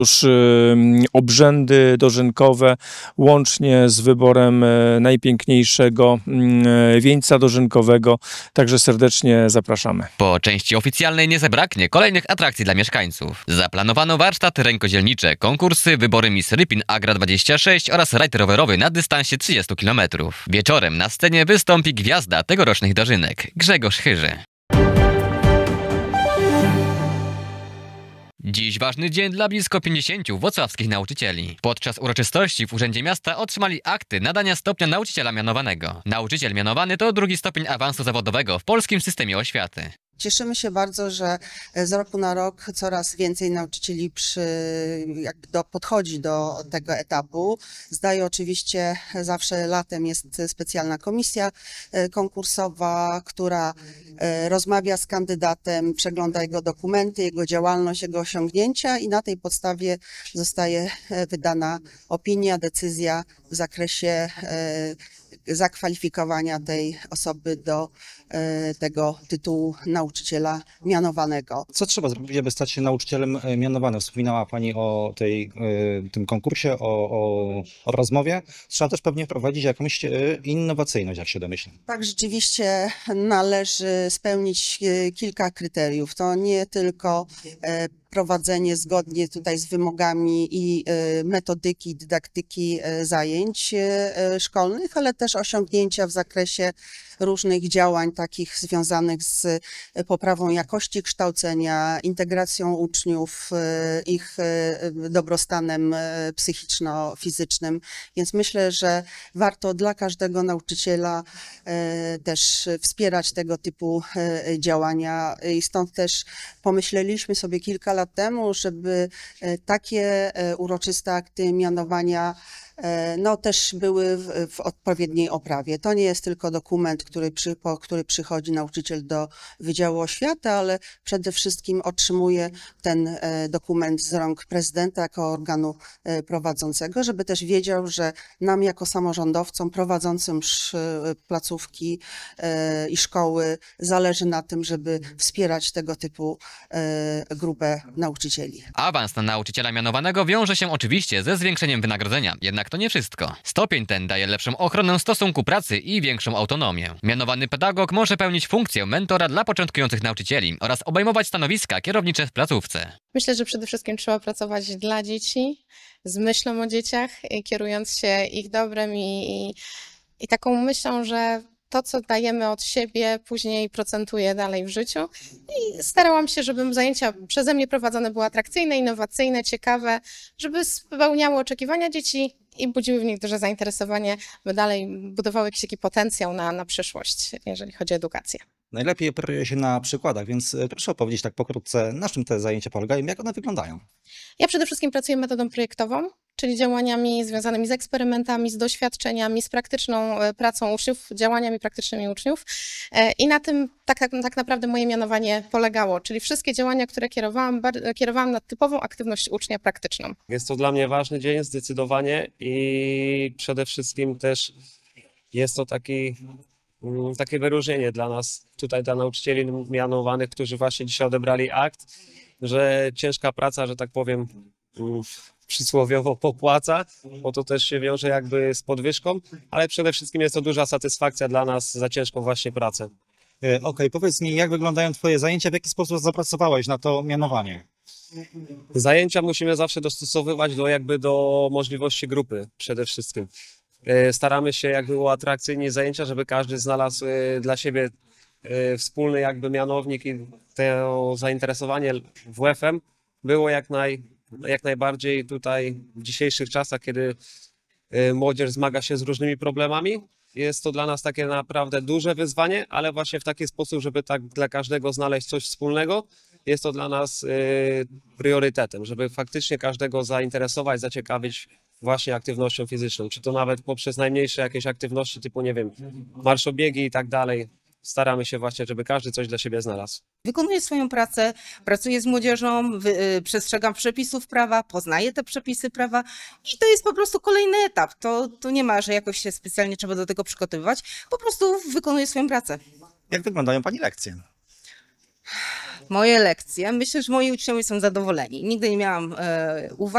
już obrzędy dożynkowe, łącznie z wyborem najpiękniejszego wieńca dożynkowego. Także serdecznie zapraszamy. Po części oficjalnej nie zabraknie kolejnych atrakcji dla mieszkańców. Zaplanowano warsztaty rękodzielnicze, konkursy, wybory Miss Rypin Agra 26 oraz rajd rowerowy na dystansie 30 km. Wieczorem na scenie wystąpi gwiazda tegorocznych dożynek, Grzegorz Chyży. Dziś ważny dzień dla blisko 50 włocławskich nauczycieli. Podczas uroczystości w Urzędzie Miasta otrzymali akty nadania stopnia nauczyciela mianowanego. Nauczyciel mianowany to drugi stopień awansu zawodowego w polskim systemie oświaty. Cieszymy się bardzo, że z roku na rok coraz więcej nauczycieli podchodzi do tego etapu. Zdaje oczywiście, zawsze latem jest specjalna komisja konkursowa, która rozmawia z kandydatem, przegląda jego dokumenty, jego działalność, jego osiągnięcia i na tej podstawie zostaje wydana opinia, decyzja w zakresie zakwalifikowania tej osoby do tego tytułu nauczyciela mianowanego. Co trzeba zrobić, aby stać się nauczycielem mianowanym? Wspominała Pani o tym konkursie, o rozmowie. Trzeba też pewnie wprowadzić jakąś innowacyjność, jak się domyślam. Tak, rzeczywiście należy spełnić kilka kryteriów. To nie tylko prowadzenie zgodnie tutaj z wymogami i metodyki, dydaktyki zajęć szkolnych, ale też osiągnięcia w zakresie różnych działań takich związanych z poprawą jakości kształcenia, integracją uczniów, ich dobrostanem psychiczno-fizycznym. Więc myślę, że warto dla każdego nauczyciela też wspierać tego typu działania i stąd też pomyśleliśmy sobie kilka lat temu, żeby takie uroczyste akty mianowania też były w odpowiedniej oprawie. To nie jest tylko dokument, który przychodzi nauczyciel do Wydziału Oświaty, ale przede wszystkim otrzymuje ten dokument z rąk prezydenta jako organu prowadzącego, żeby też wiedział, że nam jako samorządowcom prowadzącym placówki i szkoły zależy na tym, żeby wspierać tego typu grupę nauczycieli. Awans na nauczyciela mianowanego wiąże się oczywiście ze zwiększeniem wynagrodzenia, jednak to nie wszystko. Stopień ten daje lepszą ochronę stosunku pracy i większą autonomię. Mianowany pedagog może pełnić funkcję mentora dla początkujących nauczycieli oraz obejmować stanowiska kierownicze w placówce. Myślę, że przede wszystkim trzeba pracować dla dzieci, z myślą o dzieciach, kierując się ich dobrem i taką myślą, że to, co dajemy od siebie, później procentuje dalej w życiu. I starałam się, żeby zajęcia przeze mnie prowadzone były atrakcyjne, innowacyjne, ciekawe, żeby spełniały oczekiwania dzieci i budziły w nich duże zainteresowanie, by dalej budowały jakiś taki potencjał na przyszłość, jeżeli chodzi o edukację. Najlepiej operuje się na przykładach, więc proszę opowiedzieć tak pokrótce, na czym te zajęcia polegają, jak one wyglądają. Ja przede wszystkim pracuję metodą projektową, czyli działaniami związanymi z eksperymentami, z doświadczeniami, z praktyczną pracą uczniów, działaniami praktycznymi uczniów. I na tym tak naprawdę moje mianowanie polegało, czyli wszystkie działania, które kierowałam na typową aktywność ucznia praktyczną. Jest to dla mnie ważny dzień zdecydowanie i przede wszystkim też jest to takie wyróżnienie dla nas, tutaj dla nauczycieli mianowanych, którzy właśnie dzisiaj odebrali akt, że ciężka praca, że tak powiem, przysłowiowo popłaca, bo to też się wiąże jakby z podwyżką, ale przede wszystkim jest to duża satysfakcja dla nas za ciężką właśnie pracę. Okej, powiedz mi, jak wyglądają Twoje zajęcia, w jaki sposób zapracowałeś na to mianowanie? Zajęcia musimy zawsze dostosowywać do możliwości grupy przede wszystkim. Staramy się jakby uatrakcyjnić zajęcia, żeby każdy znalazł dla siebie wspólny jakby mianownik i to zainteresowanie WF-em było jak najbardziej tutaj w dzisiejszych czasach, kiedy młodzież zmaga się z różnymi problemami. Jest to dla nas takie naprawdę duże wyzwanie, ale właśnie w taki sposób, żeby tak dla każdego znaleźć coś wspólnego, jest to dla nas priorytetem, żeby faktycznie każdego zainteresować, zaciekawić właśnie aktywnością fizyczną, czy to nawet poprzez najmniejsze jakieś aktywności typu, nie wiem, marszobiegi i tak dalej. Staramy się właśnie, żeby każdy coś dla siebie znalazł. Wykonuję swoją pracę, pracuję z młodzieżą, przestrzegam przepisów prawa, poznaję te przepisy prawa i to jest po prostu kolejny etap. To nie ma, że jakoś się specjalnie trzeba do tego przygotowywać, po prostu wykonuję swoją pracę. Jak wyglądają Pani lekcje? moje lekcje. Myślę, że moi uczniowie są zadowoleni. Nigdy nie miałam uwag.